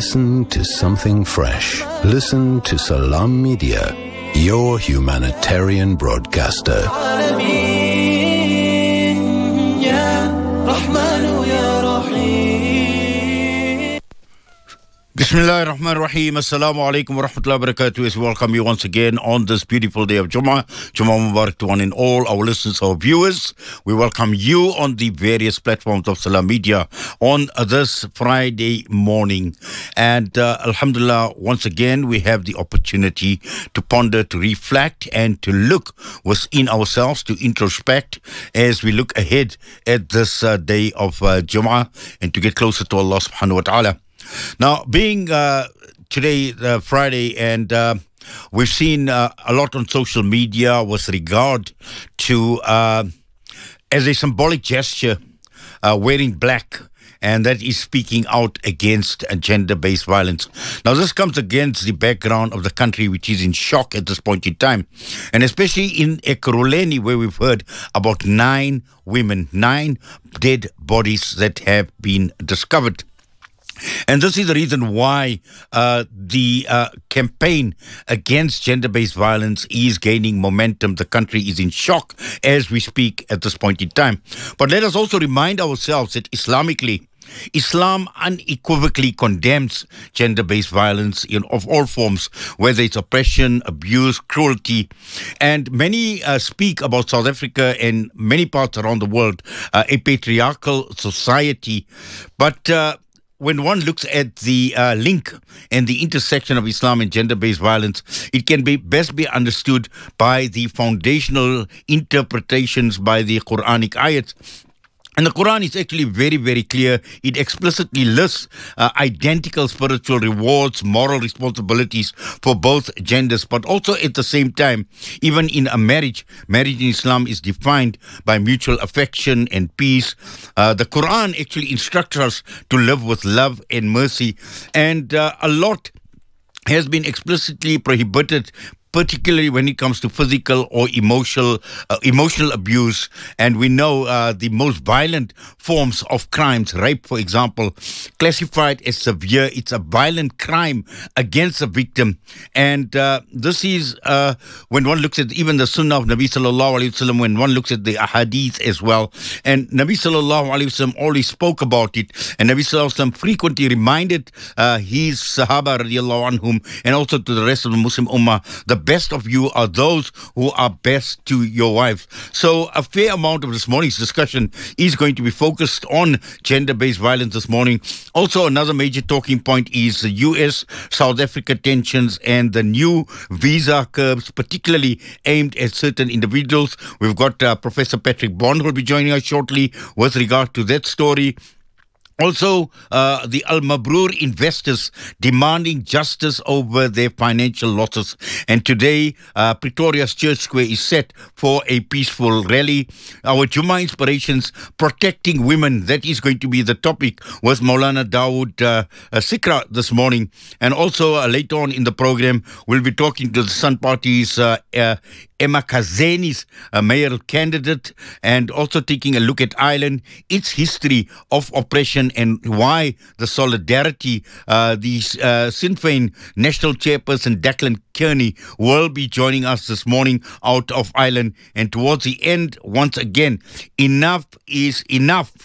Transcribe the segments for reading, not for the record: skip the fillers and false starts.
Listen to something fresh. Listen to Salam Media, your humanitarian broadcaster. Bismillahir Rahmanir Rahim. Assalamu alaikum wa rahmatullahi wa barakatuh. We welcome you once again on this beautiful day of Jummah. Jummah Mubarak to one and all our listeners, our viewers. We welcome you on the various platforms of Salam Media on this Friday morning. And Alhamdulillah, once again, we have the opportunity to ponder, to reflect, and to look within ourselves, to introspect as we look ahead at this day of Jummah and to get closer to Allah subhanahu wa ta'ala. Now, being today Friday, and we've seen a lot on social media with regard to, as a symbolic gesture, wearing black, and that is speaking out against gender-based violence. Now, this comes against the background of the country, which is in shock at this point in time, and especially in Ekurhuleni, where we've heard about 9 women, 9 dead bodies that have been discovered. And this is the reason why the campaign against gender-based violence is gaining momentum. The country is in shock as we speak at this point in time. But let us also remind ourselves that Islamically, Islam unequivocally condemns gender-based violence of all forms, whether it's oppression, abuse, cruelty. And many speak about South Africa and many parts around the world, a patriarchal society. But when one looks at the link and the intersection of Islam and gender-based violence, it can best be understood by the foundational interpretations by the Quranic ayats. And the Quran is actually very, very clear. It explicitly lists identical spiritual rewards, moral responsibilities for both genders. But also at the same time, even in a marriage in Islam is defined by mutual affection and peace. The Quran actually instructs us to live with love and mercy. And a lot has been explicitly prohibited, particularly when it comes to physical or emotional abuse. And we know the most violent forms of crimes, rape, for example, classified as severe. It's a violent crime against the victim. And this is, when one looks at even the Sunnah of Nabi Sallallahu Alaihi Wasallam, when one looks at the Ahadith as well. And Nabi Sallallahu Alaihi Wasallam always spoke about it. And Nabi Sallallahu Alaihi Wasallam frequently reminded his Sahaba radiallahu anhum, and also to the rest of the Muslim Ummah, the best of you are those who are best to your wives. So a fair amount of this morning's discussion is going to be focused on gender-based violence this morning. Also, another major talking point is the US-South Africa tensions and the new visa curbs, particularly aimed at certain individuals. We've got Professor Patrick Bond who will be joining us shortly with regard to that story. Also, the Al Mabrur investors demanding justice over their financial losses. And today, Pretoria's Church Square is set for a peaceful rally. Our Jummah Inspirations, protecting women, that is going to be the topic with Maulana Dawood Sikra this morning. And also, later on in the program, we'll be talking to the Sun Party's Emma Kazeni's mayoral candidate, and also taking a look at Ireland, its history of oppression and why the solidarity, the Sinn Féin National Chairperson Declan Kearney will be joining us this morning out of Ireland. And towards the end, once again, enough is enough.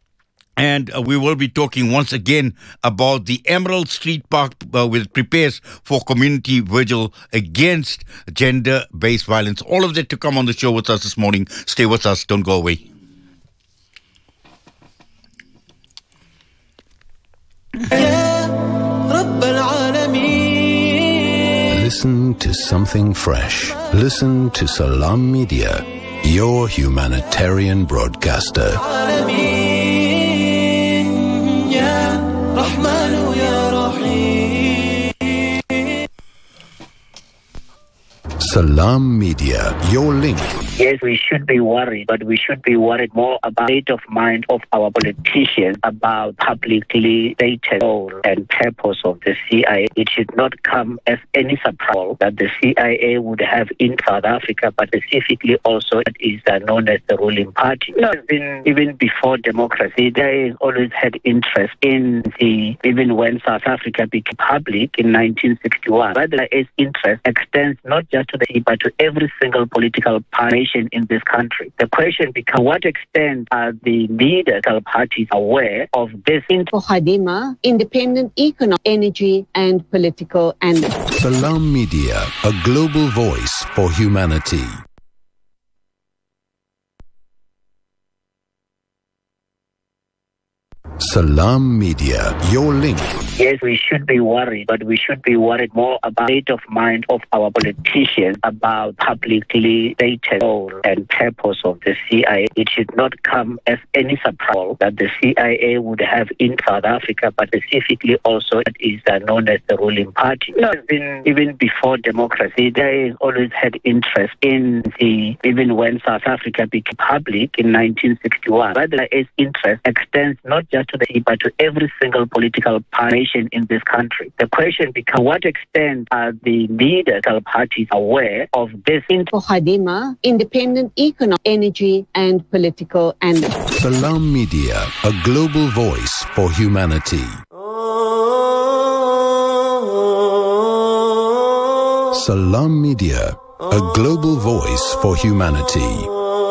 And we will be talking once again about the Emerald Street Park, which prepares for community vigil against gender-based violence. All of that to come on the show with us this morning. Stay with us. Don't go away. Listen to something fresh. Listen to Salam Media, your humanitarian broadcaster. Salam Media, your link. Yes, we should be worried, but we should be worried more about the state of mind of our politicians about publicly stated goal and purpose of the CIA. It should not come as any surprise that the CIA would have in South Africa, but specifically also it is known as the ruling party. Even before democracy, there has always had interest in even when South Africa became public in 1961. But its interest extends not just to the sea, but to every single political party in this country. The question becomes, what extent are the leaders of parties aware of this? For Khadima, independent economic, energy and political analyst. Salam Media, a global voice for humanity. Salam Media, your link. Yes, we should be worried, but we should be worried more about the state of mind of our politicians about publicly stated goal and purpose of the CIA. It should not come as any surprise that the CIA would have in South Africa, but specifically also it is known as the ruling party. Even before democracy, there has always had interest in even when South Africa became public in 1961. But its interest extends not just to the sea, but to every single political party in this country. The question becomes, what extent are the leaders of parties aware of this? For Khadima, independent economic, energy and political analyst. Salam Media, a global voice for humanity. Salam Media, a global voice for humanity.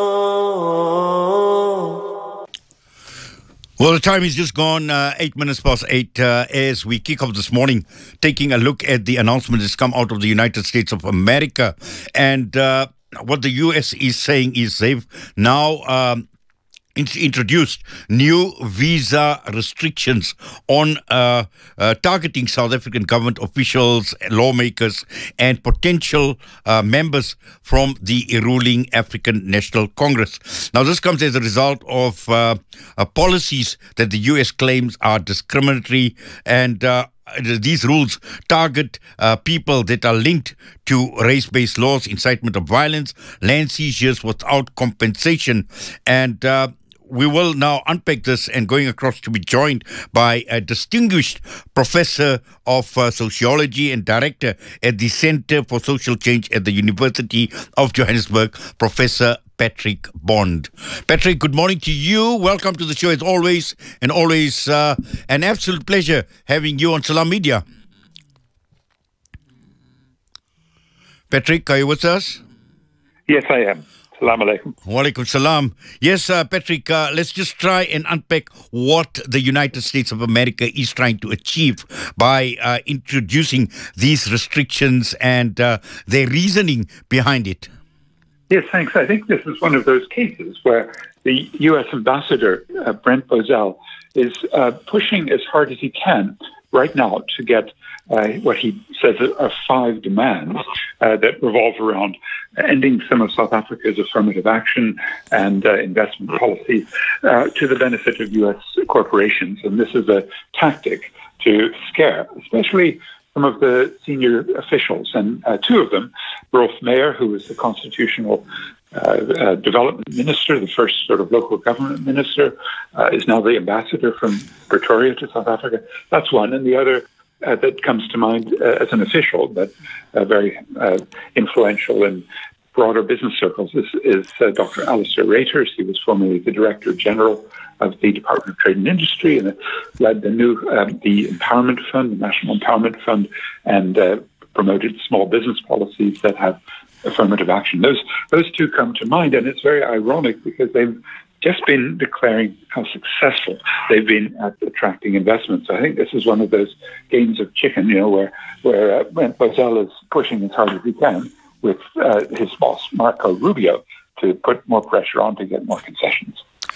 Well, the time is just gone, 8 minutes past 8, as we kick off this morning, taking a look at the announcement that's come out of the United States of America. And what the U.S. is saying is they've now introduced new visa restrictions on targeting South African government officials, lawmakers, and potential members from the ruling African National Congress. Now, this comes as a result of policies that the U.S. claims are discriminatory, and these rules target people that are linked to race-based laws, incitement of violence, land seizures without compensation, and we will now unpack this and going across to be joined by a distinguished professor of sociology and director at the Center for Social Change at the University of Johannesburg, Professor Patrick Bond. Patrick, good morning to you. Welcome to the show as always, and always an absolute pleasure having you on Salam Media. Patrick, are you with us? Yes, I am. Salam alaikum. Wa alaikum salam. Yes, Patrick, let's just try and unpack what the United States of America is trying to achieve by introducing these restrictions and their reasoning behind it. Yes, thanks. I think this is one of those cases where the U.S. ambassador, Brent Bozell, is pushing as hard as he can right now to get what he says are 5 demands that revolve around ending some of South Africa's affirmative action and investment policies to the benefit of U.S. corporations. And this is a tactic to scare, especially some of the senior officials. And 2 of them, Rolf Meyer, who was the constitutional development minister, the first sort of local government minister, is now the ambassador from Pretoria to South Africa. That's one. And the other that comes to mind as an official, but very influential in broader business circles, is Dr. Alistair Reuters. He was formerly the Director General of the Department of Trade and Industry and led the Empowerment Fund, the National Empowerment Fund, and promoted small business policies that have affirmative action. Those 2 come to mind, and it's very ironic because they've just been declaring how successful they've been at attracting investments. I think this is one of those games of chicken, where Brent Bozell is pushing as hard as he can with his boss, Marco Rubio, to put more pressure on to get more concessions.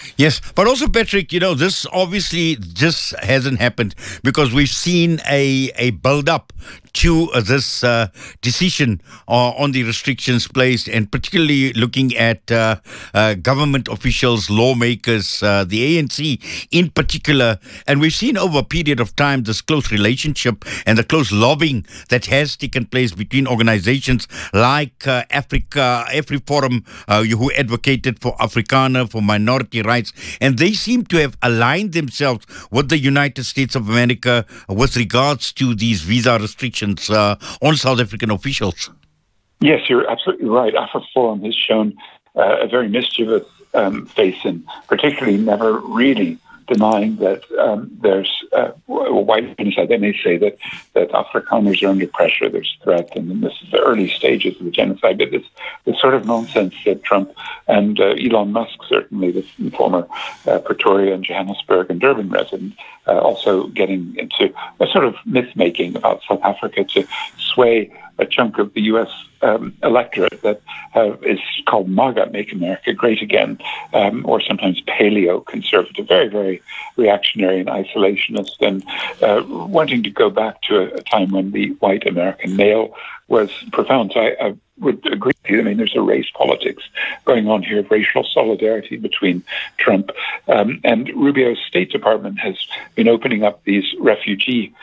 Yes, but also, Patrick, this obviously just hasn't happened because we've seen a build-up to this decision on the restrictions placed, and particularly looking at government officials, lawmakers, the ANC in particular. And we've seen over a period of time this close relationship and the close lobbying that has taken place between organizations like AfriForum, who advocated for Afrikaner, for minority rights, and they seem to have aligned themselves with the United States of America with regards to these visa restrictions on South African officials. Yes, you're absolutely right. AfriForum has shown a very mischievous face, and particularly never really denying that there's white genocide. They may say that Afrikaners are under pressure, there's threat, and this is the early stages of the genocide. But this sort of nonsense that Trump and Elon Musk, certainly the former Pretoria and Johannesburg and Durban resident, also getting into a sort of myth-making about South Africa to sway a chunk of the U.S. Electorate that is called MAGA, Make America Great Again, or sometimes paleo-conservative, very, very reactionary and isolationist, and wanting to go back to a time when the white American male was profound. So I would agree with you. I mean, there's a race politics going on here, racial solidarity between Trump and Rubio's State Department has been opening up these refugee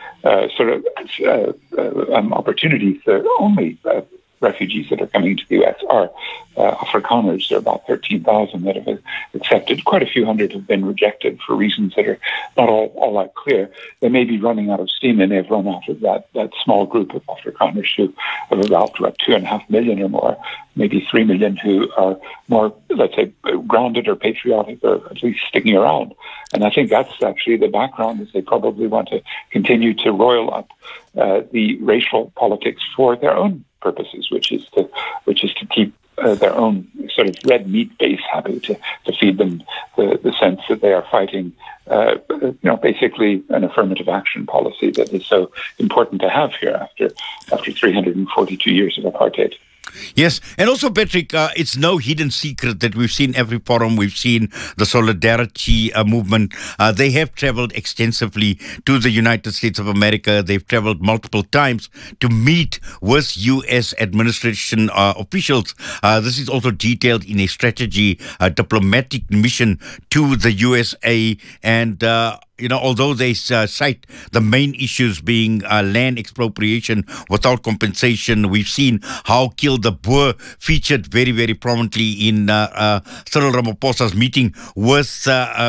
opportunities. The only refugees that are coming to the U.S. are Afrikaners. There are about 13,000 that have accepted. Quite a few hundred have been rejected for reasons that are not all that clear. They may be running out of steam. They may have run out of that small group of Afrikaners who have about 2.5 million or more, maybe 3 million who are more, let's say, grounded or patriotic, or at least sticking around. And I think that's actually the background, is they probably want to continue to roil up the racial politics for their own purposes, which is to keep their own sort of red meat base happy, to feed them the sense that they are fighting, basically an affirmative action policy that is so important to have here after 342 years of apartheid. Yes, and also, Patrick, it's no hidden secret that we've seen AfriForum, we've seen the Solidarity movement. They have traveled extensively to the United States of America. They've traveled multiple times to meet with U.S. administration officials. This is also detailed in a strategy, diplomatic mission to the USA, and although they cite the main issues being land expropriation without compensation, we've seen how Kill the Boer featured very, very prominently in Cyril Ramaphosa's meeting with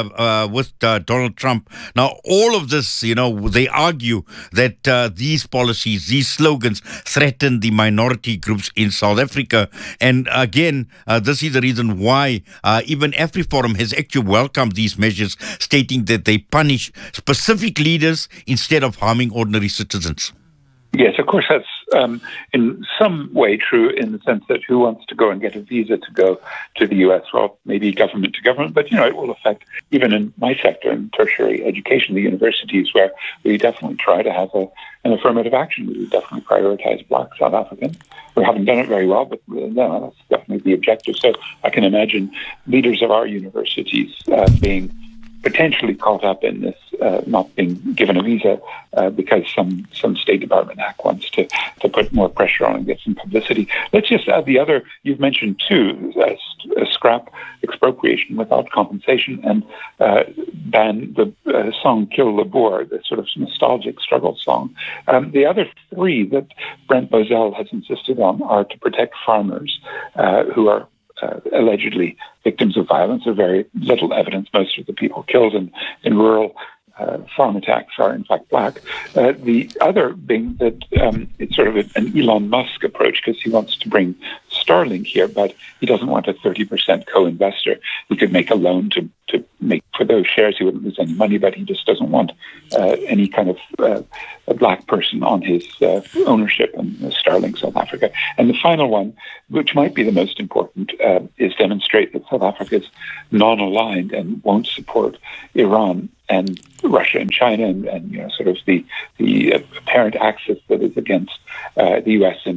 Donald Trump. Now, all of this, they argue that these policies, these slogans threaten the minority groups in South Africa. And again, this is the reason why even AfriForum has actually welcomed these measures, stating that they punish specific leaders instead of harming ordinary citizens. Yes, of course, that's in some way true, in the sense that who wants to go and get a visa to go to the U.S.? Well, maybe government to government, but, it will affect, even in my sector, in tertiary education, the universities, where we definitely try to have an affirmative action. We definitely prioritize Black South Africans. We haven't done it very well, but that's definitely the objective. So I can imagine leaders of our universities being potentially caught up in this, not being given a visa because some State Department hack wants to put more pressure on and get some publicity. Let's just add the other, you've mentioned too, scrap expropriation without compensation, and ban the song Kill the Boer, the sort of nostalgic struggle song. The other three that Brent Bozell has insisted on are to protect farmers who are allegedly victims of violence. There's very little evidence. Most of the people killed in rural farm attacks are in fact Black. The other being that it's sort of an Elon Musk approach, because he wants to bring Starlink here, but he doesn't want a 30% co-investor. He could make a loan to make for those shares. He wouldn't lose any money, but he just doesn't want any kind of a Black person on his ownership in Starlink South Africa. And the final one, which might be the most important, is demonstrate that South Africa is non-aligned and won't support Iran and Russia and China and sort of the apparent axis that is against the U.S. in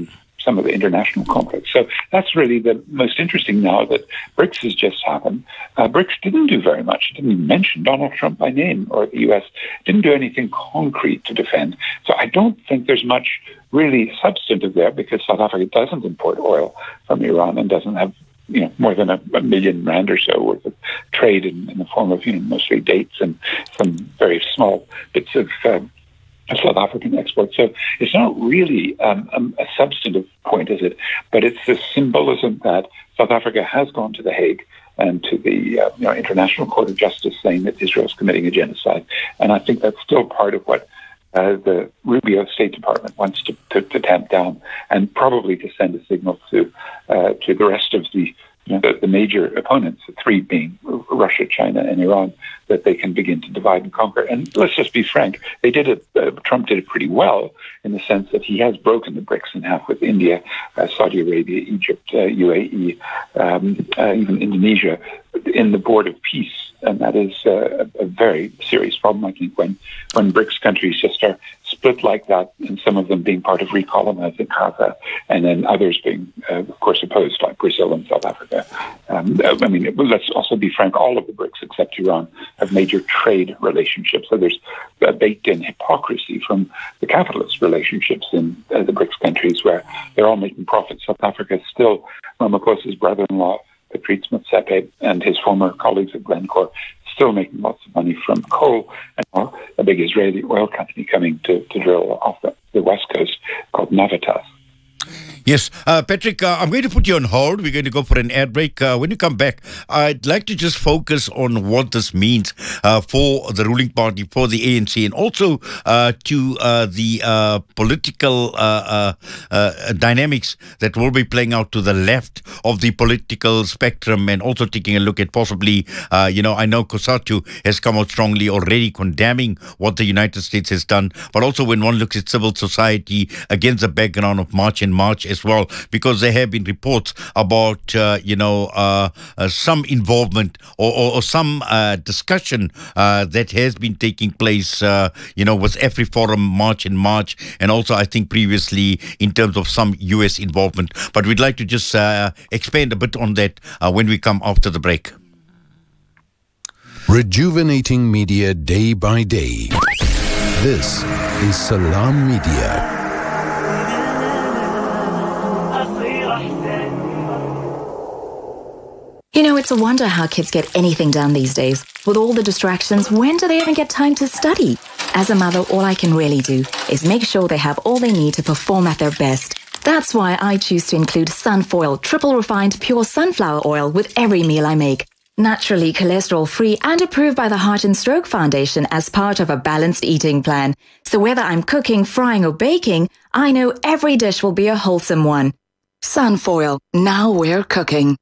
some of the international conflicts. So that's really the most interesting now that BRICS has just happened. BRICS didn't do very much. It didn't even mention Donald Trump by name, or the U.S. didn't do anything concrete to defend. So I don't think there's much really substantive there, because South Africa doesn't import oil from Iran and doesn't have more than a million rand or so worth of trade in the form of mostly dates and some very small bits of South African exports. So it's not really a substantive point, is it? But it's the symbolism that South Africa has gone to The Hague and to the International Court of Justice, saying that Israel's committing a genocide. And I think that's still part of what the Rubio State Department wants to tamp down, and probably to send a signal to the rest of the major opponents, the three being Russia, China, and Iran, that they can begin to divide and conquer. And let's just be frank, they did it. Trump did it pretty well, in the sense that he has broken the BRICS in half with India, Saudi Arabia, Egypt, UAE, even Indonesia, in the Board of Peace. And that is a very serious problem, I think, when BRICS countries just are split like that, and some of them being part of recolonizing Gaza, and then others being, of course, opposed, like Brazil and South Africa. Let's also be frank, all of the BRICS, except Iran, have major trade relationships. So there's baked-in hypocrisy from the capitalist relationships in the BRICS countries, where they're all making profits. South Africa is still Ramaphosa's brother-in-law, Patrice Motsepe, and his former colleagues at Glencore, still making lots of money from coal, and now a big Israeli oil company coming to drill off the west coast called Navitas. Yes. Patrick, I'm going to put you on hold. We're going to go for an ad break. When you come back, I'd like to just focus on what this means for the ruling party, for the ANC, and also to the political dynamics that will be playing out to the left of the political spectrum, and also taking a look at possibly, I know COSATU has come out strongly already condemning what the United States has done, but also when one looks at civil society against the background of March and March as well, because there have been reports about, some involvement or some discussion that has been taking place, with AfriForum March in March, and also I think previously in terms of some U.S. involvement. But we'd like to just expand a bit on that when we come after the break. Rejuvenating media day by day. This is Salam Media. It's a wonder how kids get anything done these days. With all the distractions, when do they even get time to study? As a mother, all I can really do is make sure they have all they need to perform at their best. That's why I choose to include Sunfoil triple refined pure sunflower oil with every meal I make. Naturally cholesterol-free and approved by the Heart and Stroke Foundation as part of a balanced eating plan. So whether I'm cooking, frying or baking, I know every dish will be a wholesome one. Sunfoil, now we're cooking.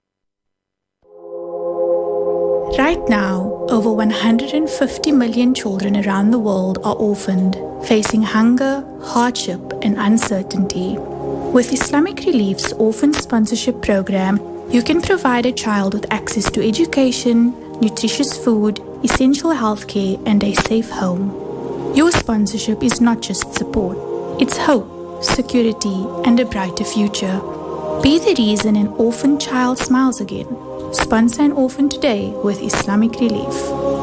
Right now, over 150 million children around the world are orphaned, facing hunger, hardship, and uncertainty. With Islamic Relief's Orphan Sponsorship Program, you can provide a child with access to education, nutritious food, essential healthcare, and a safe home. Your sponsorship is not just support, it's hope, security, and a brighter future. Be the reason an orphan child smiles again. Sponsor an orphan today with Islamic Relief.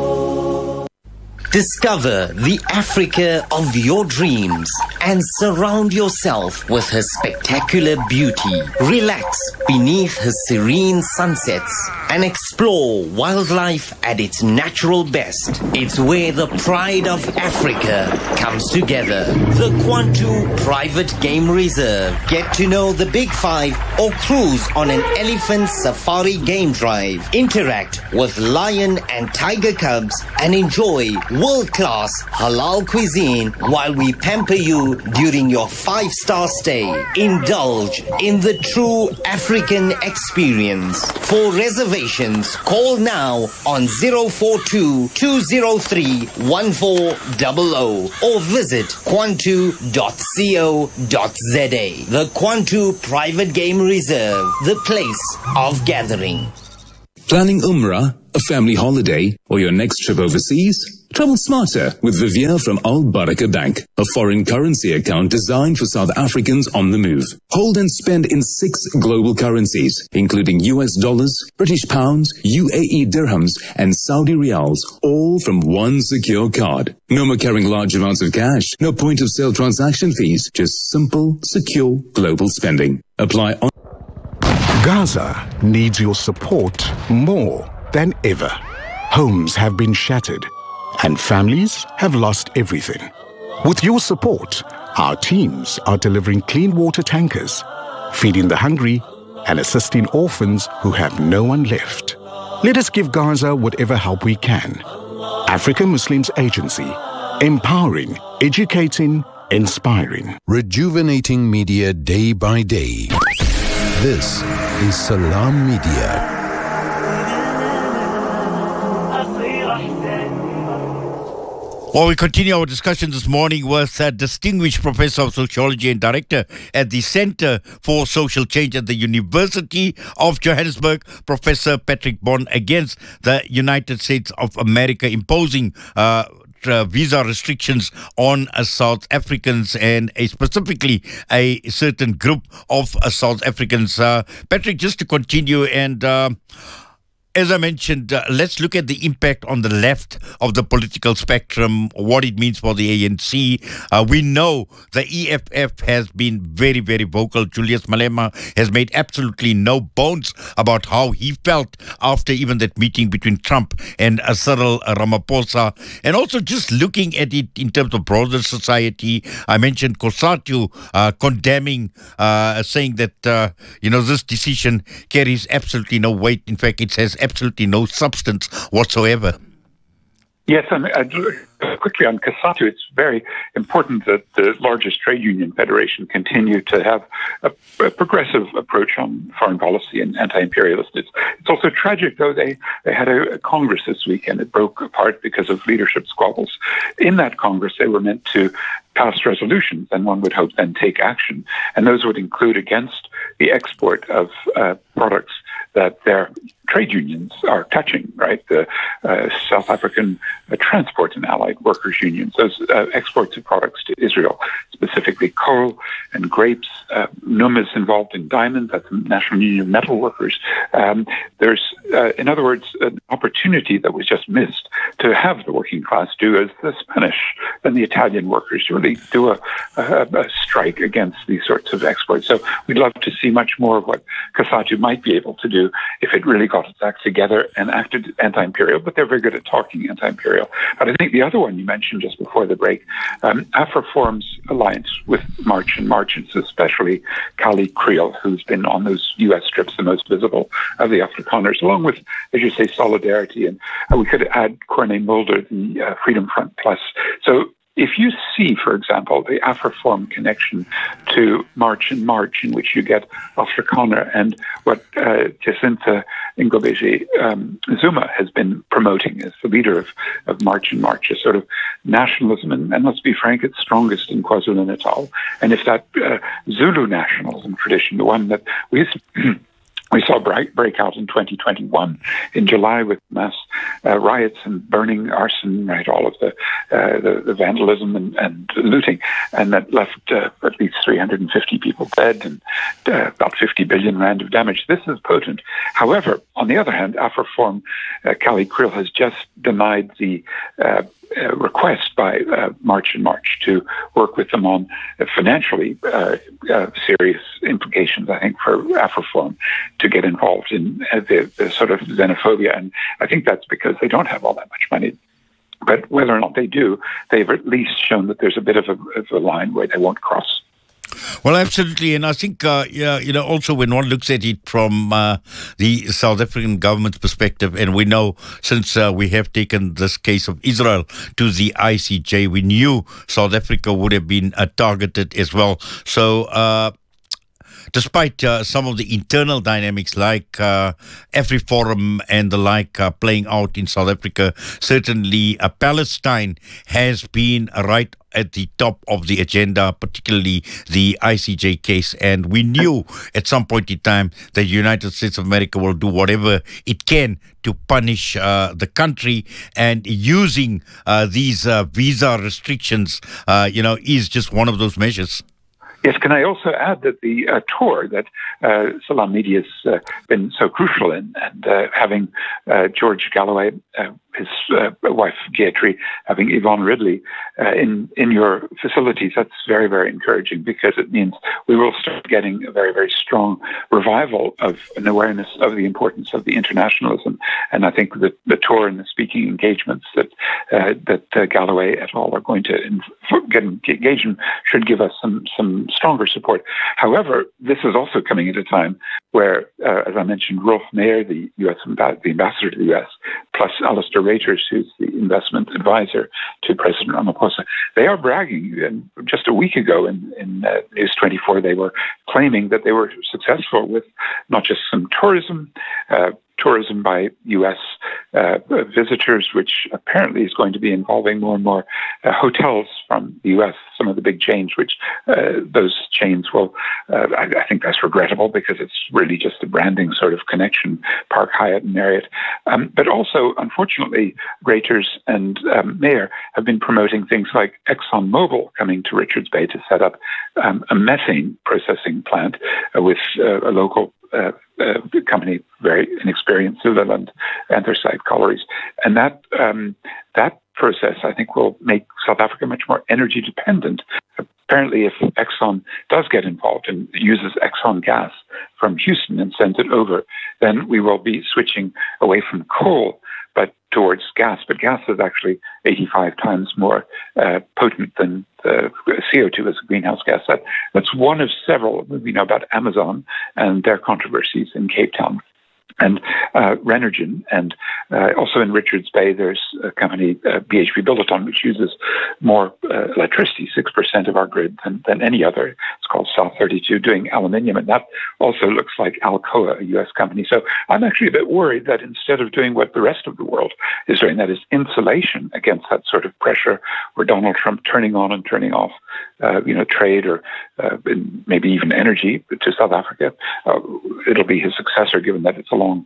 Discover the Africa of your dreams and surround yourself with her spectacular beauty. Relax beneath her serene sunsets and explore wildlife at its natural best. It's where the pride of Africa comes together. The Kwantu Private Game Reserve. Get to know the Big Five or cruise on an elephant safari game drive. Interact with lion and tiger cubs and enjoy world-class halal cuisine while we pamper you during your 5-star stay. Indulge in the true African experience. For reservations, call now on 042-203-1400 or visit kwantu.co.za. The Kwantu Private Game Reserve, the place of gathering. Planning Umrah, a family holiday, or your next trip overseas? Travel smarter with Vivier from Al Baraka Bank, a foreign currency account designed for South Africans on the move. Hold and spend in 6 global currencies, including US dollars, British pounds, UAE dirhams, and Saudi riyals, all from one secure card. No more carrying large amounts of cash, no point of sale transaction fees, just simple, secure global spending. Apply on. Gaza needs your support more than ever. Homes have been shattered and families have lost everything. With your support, our teams are delivering clean water tankers, feeding the hungry, and assisting orphans who have no one left. Let us give Gaza whatever help we can. African Muslims Agency, empowering, educating, inspiring. Rejuvenating media day by day. This is Salam Media. Well, we continue our discussion this morning with distinguished Professor of Sociology and Director at the Centre for Social Change at the University of Johannesburg, Professor Patrick Bond, against the United States of America imposing visa restrictions on South Africans and specifically a certain group of South Africans. Patrick, just to continue and... as I mentioned, let's look at the impact on the left of the political spectrum, what it means for the ANC. We know the EFF has been very, very vocal. Julius Malema has made absolutely no bones about how he felt after even that meeting between Trump and Cyril Ramaphosa. And also just looking at it in terms of broader society, I mentioned COSATU condemning, saying that, this decision carries absolutely no weight. In fact, it has absolutely no substance whatsoever. Yes, and quickly on COSATU, it's very important that the largest trade union federation continue to have a progressive approach on foreign policy and anti-imperialist. It's also tragic, though, they had a Congress this week and it broke apart because of leadership squabbles. In that Congress, they were meant to pass resolutions, and one would hope then take action. And those would include against the export of products that their trade unions are touching, right? The South African Transport and Allied Workers Unions, those exports of products to Israel, specifically coal and grapes. NUM is involved in diamonds, that's the National Union of Metal Workers. There's, in other words, an opportunity that was just missed to have the working class do as the Spanish and the Italian workers really do a strike against these sorts of exports. So we'd love to see much more of what COSATU might be able to do if it really got its act together and acted anti-imperial, but they're very good at talking anti-imperial. But I think the other one you mentioned just before the break, AfriForum's alliance with March and March, especially Kali Creel, who's been on those U.S. trips the most visible of the Afrikaners, along with, as you say, Solidarity, and we could add Corné Mulder, the Freedom Front Plus. So if you see, for example, the AfriForum connection to March and March, in which you get Afrikaner and what Jacinta Ngobese Zuma has been promoting as the leader of March and March, a sort of nationalism, and let's be frank, it's strongest in KwaZulu-Natal. And if that Zulu nationalism tradition, the one that we saw break out in 2021 in July with mass riots and burning, arson, right, all of the vandalism and looting, and that left at least 350 people dead and about 50 billion rand of damage. This is potent. However, on the other hand, AfriForum, Kali Creel has just denied the request by March and March to work with them on financially serious implications, I think, for AfriForum to get involved in the sort of xenophobia. And I think that's because they don't have all that much money. But whether or not they do, they've at least shown that there's a bit of a line where they won't cross. Well, absolutely. And I think, also when one looks at it from the South African government's perspective, and we know since we have taken this case of Israel to the ICJ, we knew South Africa would have been targeted as well. So despite some of the internal dynamics like AfriForum and the like playing out in South Africa, certainly Palestine has been right at the top of the agenda, particularly the ICJ case. And we knew at some point in time that the United States of America will do whatever it can to punish the country, and using these visa restrictions, is just one of those measures. Yes, can I also add that the tour that Salam Media has been so crucial in, and having George Galloway, his wife Gayatri, having Yvonne Ridley in your facilities, that's very, very encouraging, because it means we will start getting a very, very strong revival of an awareness of the importance of the internationalism. And I think that the tour and the speaking engagements that Galloway et al. Are going to get engaged in should give us some stronger support. However, this is also coming at a time where, as I mentioned, Rolf Mayer, the ambassador to the U.S., plus Alistair Reuters, who's the investment advisor to President Ramaphosa, they are bragging. And just a week ago in News 24, they were claiming that they were successful with not just some tourism by U.S. Visitors, which apparently is going to be involving more and more hotels from the U.S., some of the big chains, which those chains will, I think that's regrettable, because it's really just a branding sort of connection, Park Hyatt and Marriott. But also, unfortunately, Reuters and Mayer have been promoting things like ExxonMobil coming to Richards Bay to set up a methane processing plant with a local company, very inexperienced, Sutherland Anthracite Collieries. And that process, I think, will make South Africa much more energy dependent. Apparently, if Exxon does get involved and uses Exxon gas from Houston and sends it over, then we will be switching away from coal, but towards gas. But gas is actually 85 times more potent than CO2 as a greenhouse gas. That's one of several. We know about Amazon and their controversies in Cape Town. And Renergen, and also in Richards Bay, there's a company, BHP Billiton, which uses more electricity, 6% of our grid than any other. It's called South 32, doing aluminium, and that also looks like Alcoa, a U.S. company. So I'm actually a bit worried that instead of doing what the rest of the world is doing, that is insulation against that sort of pressure, where Donald Trump turning on and turning off, trade or maybe even energy to South Africa, it'll be his successor, given that it's a long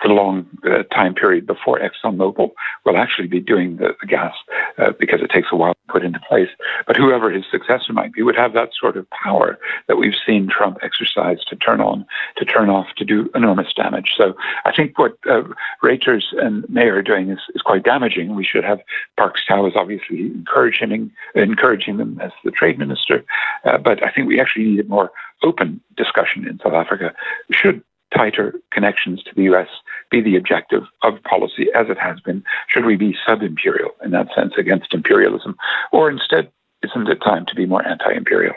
time period before ExxonMobil will actually be doing the gas, because it takes a while to put into place. But whoever his successor might be would have that sort of power that we've seen Trump exercise to turn on, to turn off, to do enormous damage. So I think what Reuters and Mayer are doing is quite damaging. We should have Parks Towers obviously encouraging them as the trade minister. But I think we actually need a more open discussion in South Africa. Should tighter connections to the U.S. be the objective of policy, as it has been? Should we be sub-imperial in that sense, against imperialism? Or instead, isn't it time to be more anti-imperial?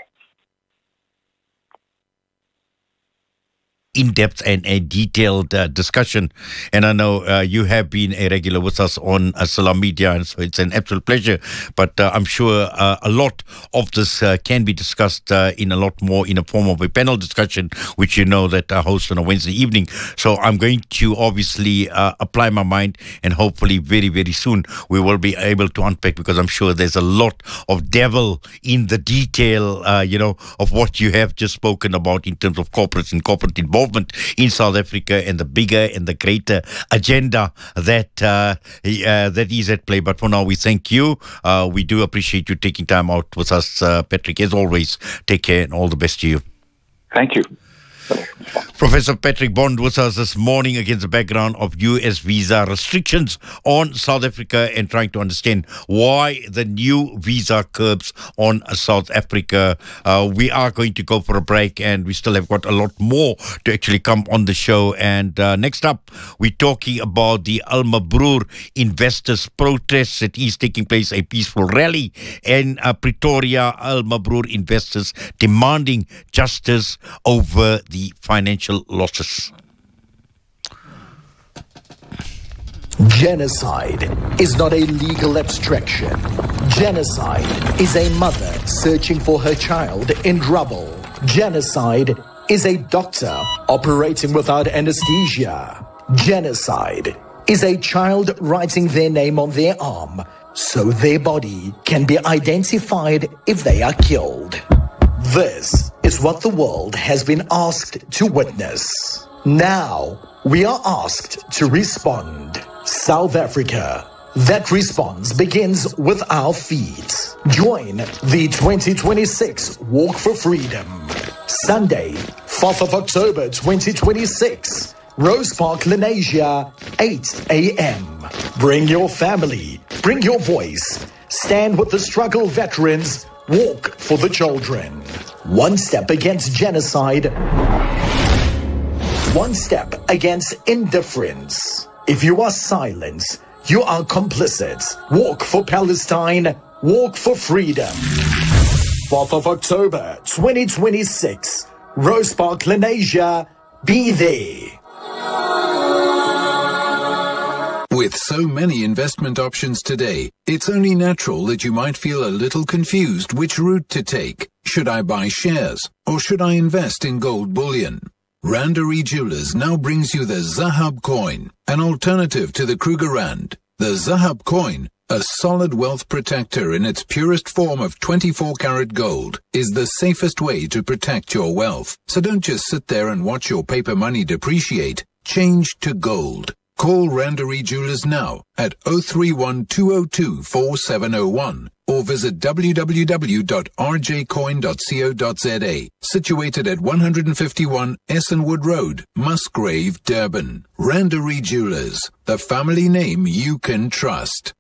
In-depth and a detailed discussion. And I know you have been a regular with us on Salam Media, and so it's an absolute pleasure. But I'm sure a lot of this can be discussed in a lot more in a form of a panel discussion, which you know that I host on a Wednesday evening. So I'm going to obviously apply my mind, and hopefully very, very soon we will be able to unpack, because I'm sure there's a lot of devil in the detail, of what you have just spoken about in terms of corporates and corporate involvement in South Africa, and the bigger and the greater agenda that is at play. But for now, we thank you. We do appreciate you taking time out with us, Patrick. As always, take care and all the best to you. Thank you. Professor Patrick Bond with us this morning against the background of U.S. visa restrictions on South Africa, and trying to understand why the new visa curbs on South Africa. We are going to go for a break, and we still have got a lot more to actually come on the show. And next up, we're talking about the Al Mabroor investors' protests. It is taking place, a peaceful rally in Pretoria. Al Mabroor investors demanding justice over the financial losses. Genocide is not a legal abstraction. Genocide is a mother searching for her child in rubble. Genocide is a doctor operating without anesthesia. Genocide is a child writing their name on their arm so their body can be identified if they are killed. This is what the world has been asked to witness. Now, we are asked to respond. South Africa. That response begins with our feet. Join the 2026 Walk for Freedom. Sunday, 4th of October 2026. Rose Park, Lenasia, 8 a.m. Bring your family. Bring your voice. Stand with the struggle veterans. Walk for the children. One step against genocide. One step against indifference. If you are silent, you are complicit. Walk for Palestine. Walk for freedom. 4th of October 2026. Rose Park, Lenasia. Be there. With so many investment options today, it's only natural that you might feel a little confused which route to take. Should I buy shares or should I invest in gold bullion? Randery Jewelers now brings you the Zahab coin, an alternative to the Kruger Rand. The Zahab coin, a solid wealth protector in its purest form of 24-karat gold, is the safest way to protect your wealth. So don't just sit there and watch your paper money depreciate. Change to gold. Call Randery Jewelers now at 031-202-4701 or visit www.rjcoin.co.za, situated at 151 Essenwood Road, Musgrave, Durban. Randery Jewelers, the family name you can trust.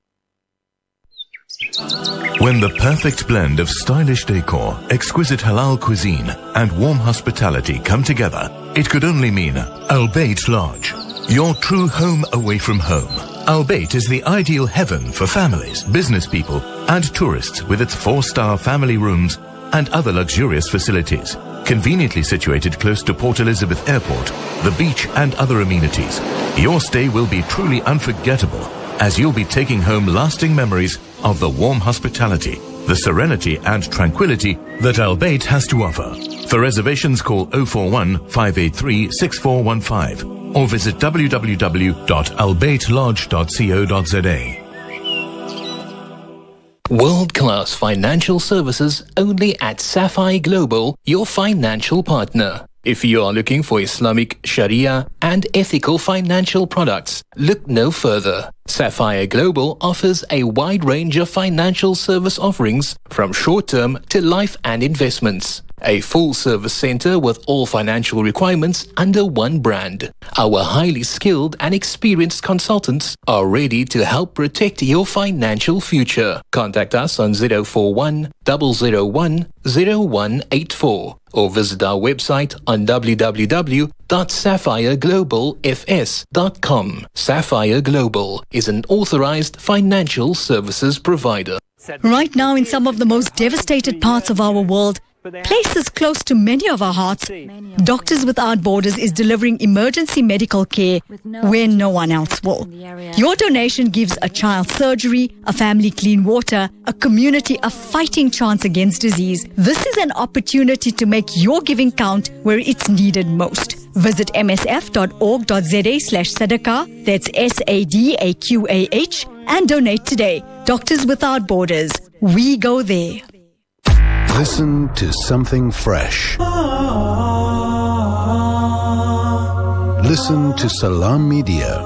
When the perfect blend of stylish decor, exquisite halal cuisine, and warm hospitality come together, it could only mean Al Bayt Lodge. Your true home away from home. Al Bayt is the ideal heaven for families, business people, and tourists with its 4-star family rooms and other luxurious facilities. Conveniently situated close to Port Elizabeth Airport, the beach, and other amenities. Your stay will be truly unforgettable, as you'll be taking home lasting memories of the warm hospitality, the serenity and tranquility that Al Bayt has to offer. For reservations, call 041-583-6415 or visit www.albaytlodge.co.za. World-class financial services only at Sapphire Global, your financial partner. If you are looking for Islamic, Sharia, and ethical financial products, look no further. Sapphire Global offers a wide range of financial service offerings from short-term to life and investments. A full-service center with all financial requirements under one brand. Our highly skilled and experienced consultants are ready to help protect your financial future. Contact us on 041 001 0184 or visit our website on www.sapphireglobalfs.com. Sapphire Global is an authorized financial services provider. Right now, in some of the most devastated parts of our world, places close to many of our hearts, Doctors Without Borders is delivering emergency medical care where no one else will. Your donation gives a child surgery, a family clean water, a community a fighting chance against disease. This is an opportunity to make your giving count where it's needed most. Visit msf.org.za/sadaqah, that's SADAQAH, and donate today. Doctors Without Borders, we go there. Listen to something fresh. Listen to Salam Media.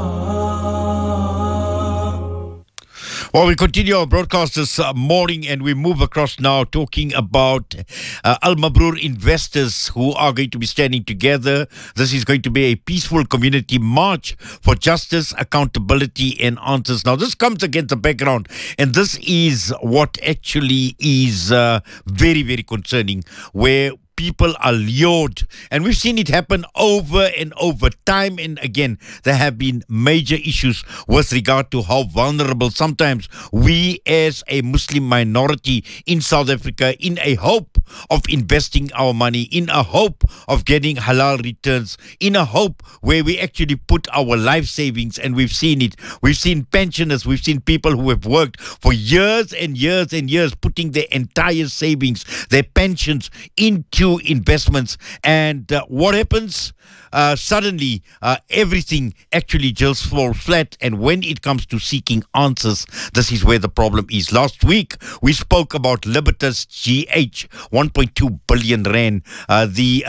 Well, we continue our broadcast this morning and we move across now talking about Al Mabrur investors who are going to be standing together. This is going to be a peaceful community march for justice, accountability and answers. Now, this comes against the background, and this is what actually is very, very concerning, where people are lured, and we've seen it happen over and over, time and again. There have been major issues with regard to how vulnerable sometimes we as a Muslim minority in South Africa, in a hope of investing our money, in a hope of getting halal returns, in a hope where we actually put our life savings, and we've seen it. We've seen pensioners, we've seen people who have worked for years and years and years, putting their entire savings, their pensions into into investments. And what happens? Suddenly, everything actually just falls flat. And when it comes to seeking answers, this is where the problem is. Last week, we spoke about Libertas GH, 1.2 billion rand. The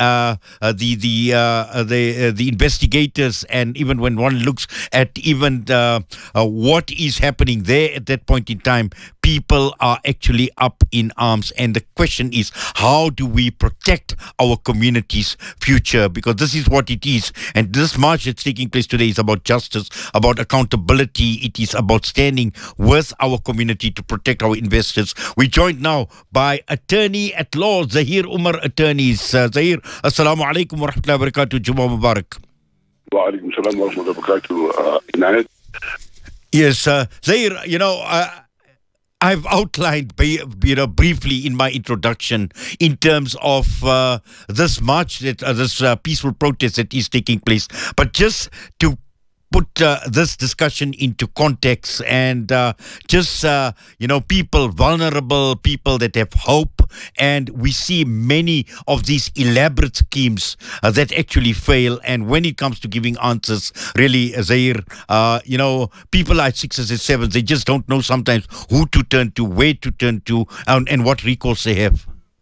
investigators, and even when one looks at even what is happening there at that point in time, people are actually up in arms. And the question is, how do we protect our community's future? Because this is what it is. And this march that's taking place today is about justice, about accountability. It is about standing with our community to protect our investors. We're joined now by attorney at law, Zahir Umar Attorneys. Zahir, assalamu alaikum wa rahmatullahi wa barakatuh. Jummah Mubarak. Wa alaikum salam wa rahmatullahi wa barakatuh. Yes, Zahir, I've outlined, briefly in my introduction in terms of this march, this peaceful protest that is taking place. But just to put this discussion into context and people, vulnerable people that have hope, and we see many of these elaborate schemes that actually fail. And when it comes to giving answers, really, Zahir, people are at 6s and 7s. They just don't know sometimes who to turn to, where to turn to, and what recourse they have.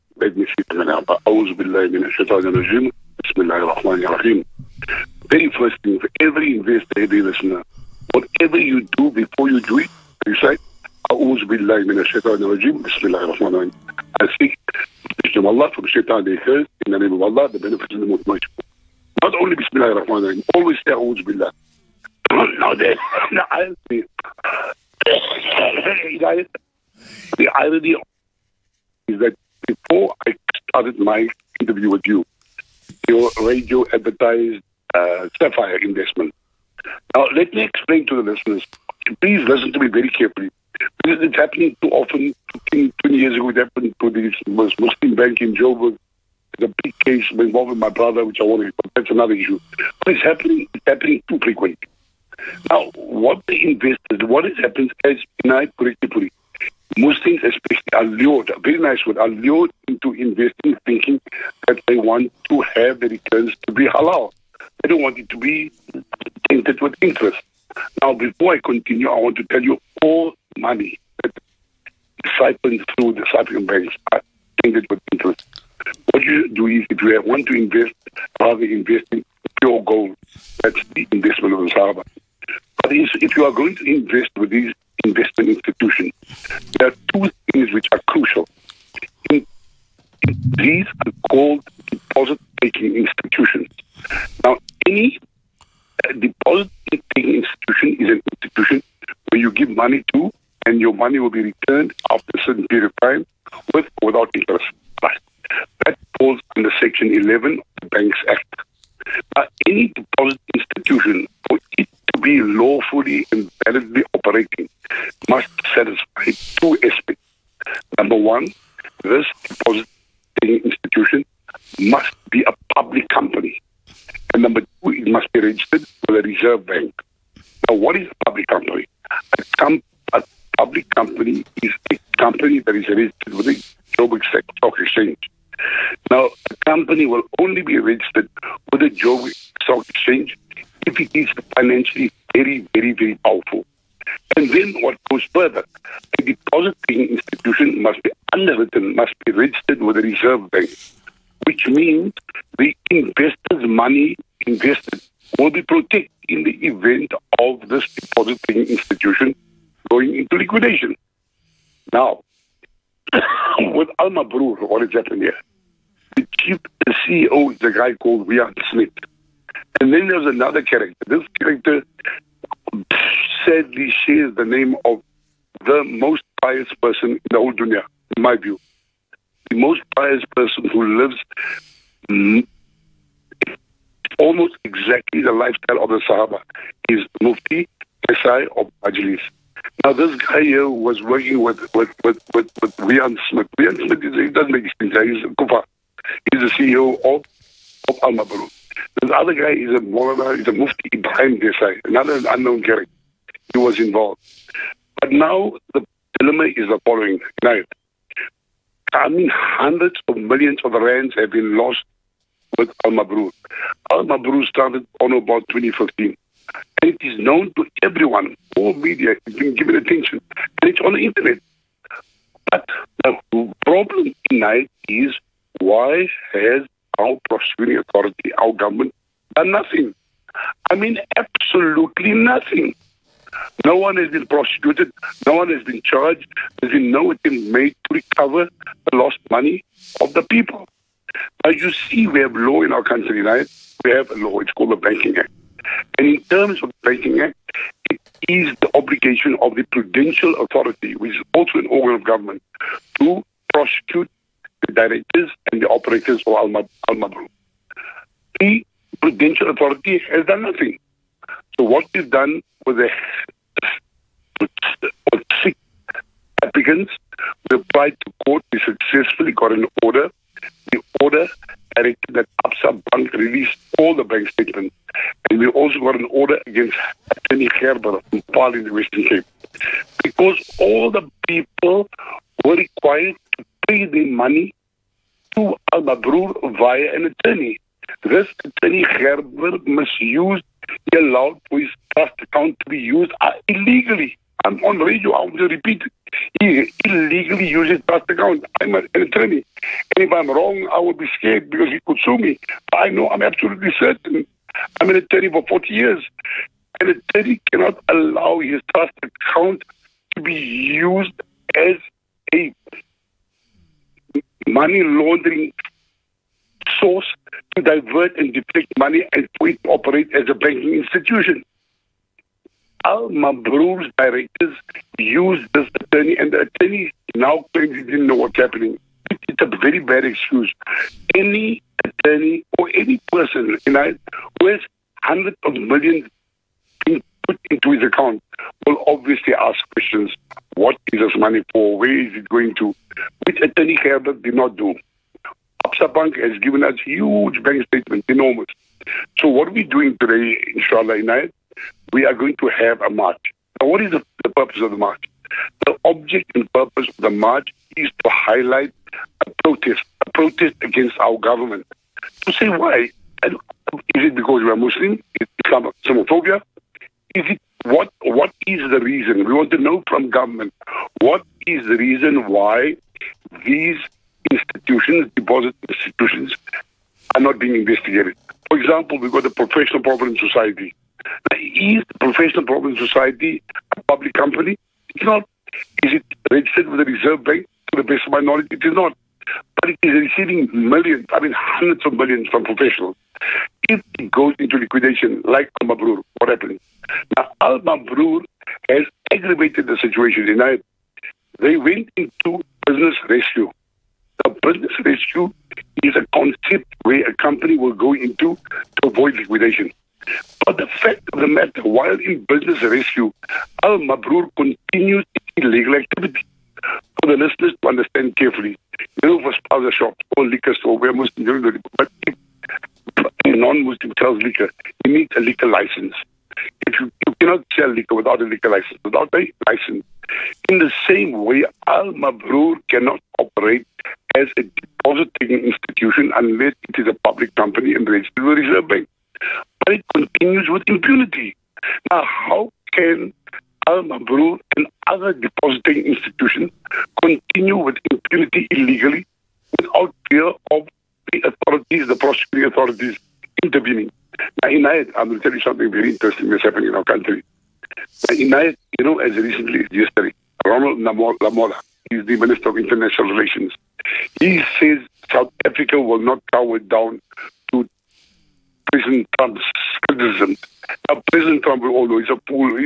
Very first thing, for every investor, every listener, whatever you do before you do it, recite, A'udhu billahi minash shaitanir rajim, Bismillahir Rahmanir Rahim. I seek protection of Allah from shaitan they curse, in the name of Allah, the benefits of the most mighty. Not only Bismillahir Rahmanir Rahim, always say A'udhu billah. Now the irony is that before I started my interview with you, your radio advertised Sapphire investment. Now, let me explain to the listeners. Please listen to me very carefully. Because it's happening too often. 15, 20 years ago, it happened to the Muslim bank in Joburg. There's a big case involving my brother, which I want to, but that's another issue. But it's happening too frequently. Now, what has happened, as I correctly put it, Muslims especially are lured, a very nice word, are lured into investing thinking that they want to have the returns to be halal. They don't want it to be tainted with interest. Now, before I continue, I want to tell you all money that is siphoned through the Cyprian banks are tainted with interest. What you do is, if you want to invest, rather invest in pure gold. That's the investment of the Sahaba. But if you are going to invest with these investment institutions, there are two things which are crucial. These are called deposit-taking institutions. Now, any deposit-taking institution is an institution where you give money to, and your money will be returned after a certain period of time, with or without interest. That falls under Section 11 of the Banks Act. Any deposit institution, for it to be lawfully and validly operating, must satisfy two aspects. Number one, this deposit-taking institution must be a public company. And number two, it must be registered with the Reserve Bank. Now, what is a public company? A public company is a company that is registered with the Joburg Stock Exchange. Now, a company will only be registered with the Joburg Stock Exchange if it is financially very, very, very powerful. And then what goes further, a deposit-taking institution must be underwritten, must be registered with the Reserve Bank, which means the investor's money invested will be protected in the event of this deposit-taking institution going into liquidation. Now, with Al Mabrur, what has happened here? The CEO is a guy called Rian Smith. And then there's another character. This character sadly shares the name of the most pious person in the whole dunya, in my view. The most pious person who lives almost exactly the lifestyle of the Sahaba is Mufti Esai of Majlis. Now, this guy here was working with Rian Smith. Rian Smith, he doesn't make sense. He's a kufa. He's the CEO of Al Mabrur. This other guy is a Maulana, is a Mufti Ibrahim Desai, another unknown character. He was involved. But now the dilemma is the following. Now, I mean, hundreds of millions of rands have been lost with Al Mabrur. Al Mabrur started on about 2015. And it is known to everyone. All media has been given attention. And it's on the internet. But the problem tonight is, why has our prosecuting authority, our government, done nothing? I mean, absolutely nothing. No one has been prosecuted. No one has been charged. There's been no attempt made to recover the lost money of the people. Now, you see, we have law in our country, right? We have a law. It's called the Banking Act. And in terms of the Banking Act, it is the obligation of the Prudential Authority, which is also an organ of government, to prosecute the directors and the operators of Al Mabrur. The Prudential Authority has done nothing. So what we've done with 6 applicants, we applied to court. We successfully got an order. The order directed that Absa Bank release all the bank statements. And we also got an order against Attorney Gerber from Paarl in the Western Cape. Because all the people were required to pay their money to Al Mabrur via an attorney. This Attorney Gerber misused, he allowed for his trust account to be used illegally. I'm on radio, I want to repeat it. He illegally used his trust account. I'm an attorney. And if I'm wrong, I would be scared because he could sue me. But I know, I'm absolutely certain. I'm an attorney for 40 years. An attorney cannot allow his trust account to be used as a money laundering source to divert and deflect money and for it to operate as a banking institution. Al Mabrur's directors used this attorney, and the attorney now claims he didn't know what's happening. It's a very bad excuse. Any attorney or any person who has hundreds of millions being put into his account will obviously ask questions. What is this money for? Where is it going to? Which Attorney Gerber did not do. Absa Bank has given us huge bank statements, enormous. So what are we doing today, inshallah, Inayat? We are going to have a march. Now, what is the purpose of the march? The object and purpose of the march is to highlight a protest against our government. To say why? Is it because we are Muslim? Is it Islamophobia? Is it what is the reason? We want to know from government, what is the reason why these institutions, deposit institutions, are not being investigated? For example, we've got the Professional Provident Society. Now, is the Professional Provident Society a public company? It's not. Is it registered with the Reserve Bank? To the best of my knowledge, it is not. But it is receiving millions, hundreds of millions from professionals. If it goes into liquidation, like Al Mabrur, what happens? Now, Al Mabrur has aggravated the situation. They went into business rescue. The business rescue is a concept where a company will go into to avoid liquidation. But the fact of the matter, while in business rescue, Al Mabrur continues its illegal activity. For the listeners to understand carefully, for spaza shops or liquor store where Muslims, but if a non-Muslim sells liquor, he needs a liquor license. If you cannot sell liquor without a liquor license, without a license. In the same way, Al Mabrur cannot operate as a deposit-taking institution unless it is a public company and registered with the Reserve Bank. But it continues with impunity. Now, how can Al Mabrur and other depositing institutions continue with impunity illegally without fear of the authorities, the prosecuting authorities intervening? Now, Inayat, I'm going to tell you something very interesting that's happening in our country. Now, Inayat, as recently as yesterday, Ronald Lamola, he's the Minister of International Relations. He says South Africa will not cower down to President Trump's criticism. Now, President Trump, although he's a fool,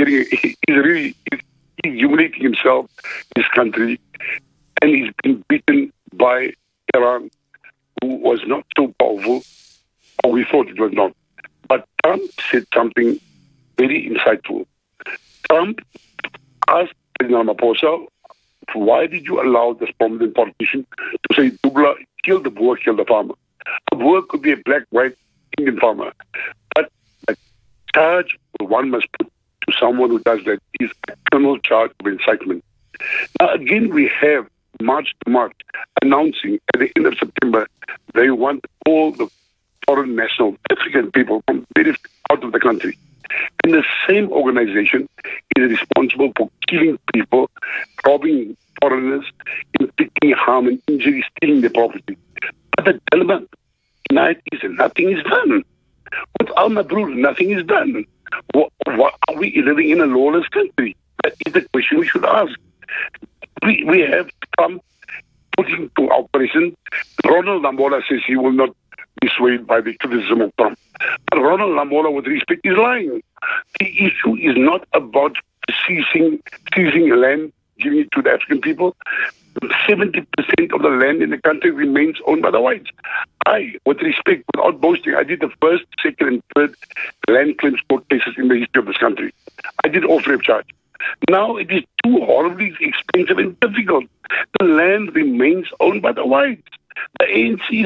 he's humiliating himself, his country, and he's been beaten by Iran, who was not so powerful, or we thought it was not. But Trump said something very insightful. Trump asked President Ramaphosa, why did you allow this prominent politician to say, Dubla, kill the Boer, kill the farmer? A Boer could be a black, white, Indian farmer. But the charge one must put to someone who does that is a criminal charge of incitement. Now, again, we have March to March, announcing at the end of September they want all the foreign national African people from out of the country. And the same organization is responsible for killing people, robbing foreigners, inflicting harm and injury, stealing their property. But the dilemma tonight is nothing is done. With Al Mabrur, nothing is done. What, are we living in a lawless country? That is the question we should ask. We have Trump putting to our president. Ronald Lamola says he will not be swayed by the criticism of Trump. But Ronald Lamola, with respect, is lying. The issue is not about seizing land, giving it to the African people. 70% of the land in the country remains owned by the whites. With respect, without boasting, I did the first, second, and third land claims court cases in the history of this country. I did all free of charge. Now it is too horribly expensive and difficult. The land remains owned by the whites. The ANC is